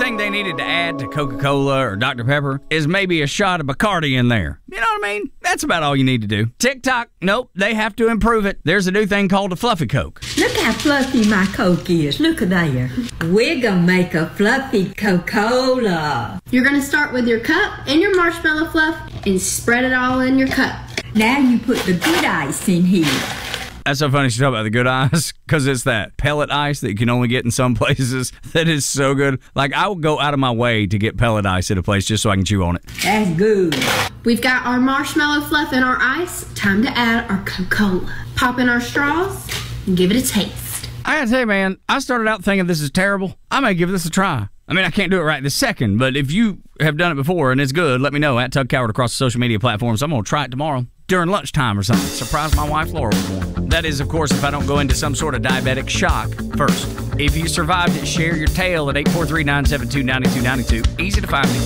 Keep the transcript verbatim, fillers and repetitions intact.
thing they needed to add to Coca-Cola or Doctor Pepper is maybe a shot of Bacardi in there. You know what I mean? That's about all you need to do. TikTok, nope, they have to improve it. There's a new thing called a Fluffy Coke. Look how fluffy my Coke is. Look at there. We're gonna make a fluffy Coca-Cola. You're gonna start with your cup and your marshmallow fluff and spread it all in your cup. Now you put the good ice in here. That's so funny you talk about the good ice, because it's that pellet ice that you can only get in some places that is so good. Like, I would go out of my way to get pellet ice at a place just so I can chew on it. That's good. We've got our marshmallow fluff and our ice. Time to add our Coca-Cola. Pop in our straws and give it a taste. I gotta tell you, man, I started out thinking this is terrible. I may give this a try. I mean, I can't do it right this second, but if you have done it before and it's good, let me know at Tug Coward across the social media platforms. I'm going to try it tomorrow during lunchtime or something. Surprise my wife, Laura, with one. That is, of course, if I don't go into some sort of diabetic shock first. If you survived it, share your tale at eight four three, nine seven two, nine two nine two. Easy to find me.